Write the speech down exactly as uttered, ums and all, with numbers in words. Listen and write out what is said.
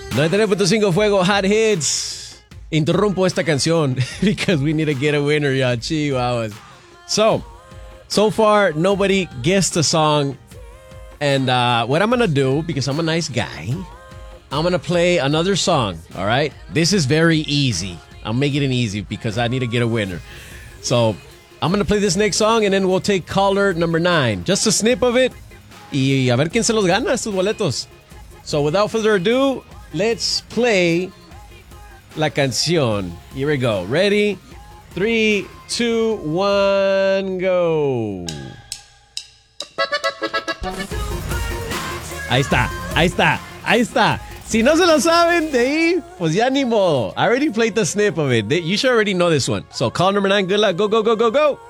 noventa y nueve punto cinco Fuego Hot Hits. Interrumpo esta canción because we need to get a winner, y'all. Chihuahuas. So, so far, nobody guessed the song. And uh, what I'm going to do, because I'm a nice guy, I'm going to play another song, all right? This is very easy. I'm making it easy because I need to get a winner. So, I'm going to play this next song and then we'll take caller number nine. Just a snip of it. Y a ver quién se los gana estos boletos. So, without further ado, let's play la canción. Here we go. Ready? Three, two, one, go. Ahí está, ahí está, ahí está. Si no se lo saben de ahí, pues ya ni modo. I already played the snip of it. You should already know this one. So call number nine. Good luck. Go, go, go, go, go.